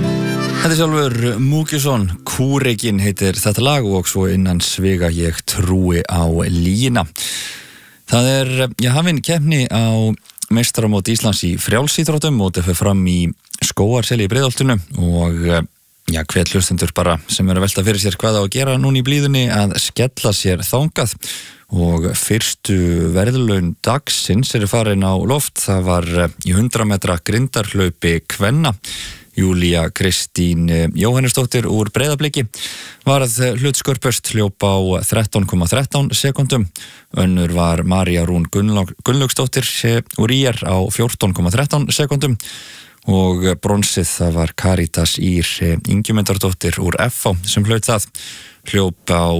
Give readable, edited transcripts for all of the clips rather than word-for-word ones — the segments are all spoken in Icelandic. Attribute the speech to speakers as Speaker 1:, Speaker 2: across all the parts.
Speaker 1: Þetta sjálfur Múkisson, Kúrekin heitir þetta lag og svo innan svega ég trúi á lína. Það hafin keppni á meistaramót Íslands í frjálsíþróttum og þetta fer fram í Skógarseli í Breiðholtinu og hver hlustendur bara sem að velta fyrir sér hvað á að gera núna í blíðunni að skella sér þangað og fyrstu verðlaun dagsins farin á loft. Það var í 100 metra grindarhlaupi kvenna. Júlía Kristín Jóhannesdóttir úr Breiðabliki varð hlutskörpust, hljóp á 13,13 sekúndum. Önnur var María Rún Gunnlaugsdóttir úr IR á 14,13 sekúndum og bronsið það var Karitas Ír Ingimundardóttir úr FH sem hlaut það, hljóp á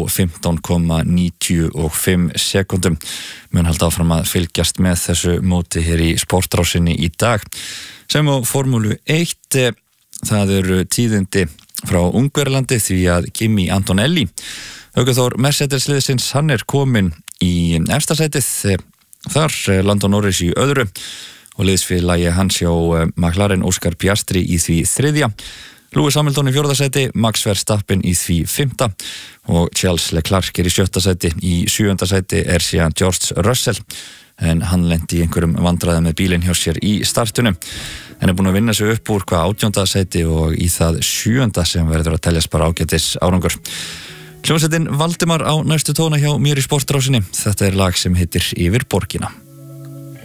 Speaker 1: 15,95 sekúndum. Mun halda áfram að fylgjast með þessu móti hér í sportrásinni í dag. Sem á Formúlu 1, það eru tíðindi frá Ungverjalandi því að Kimi Antonelli, ökuþór Mercedes-liðsins, hann komin í efsta sætið. Þar Lando Norris í öðru og liðsfélagi hans hjá McLaren Óskar Piastri í því þriðja. Lewis Hamilton í fjórða sæti, Max Verstappen í því fymta og Charles Leclerc í sjötta sæti. Í sjöunda sæti síðan George Russell, en hann lenti í einhverjum vandræðum með bílinn hjá sér í startinu. Hann búinn að vinna sig upp úr 18. sæti og í það 7. sem verður að teljast bara ágætis árangur. Hljómsveitin Valdimar á næstu tóna hjá mér í sportrásinni. Þetta lag sem heitir Yfir borgina.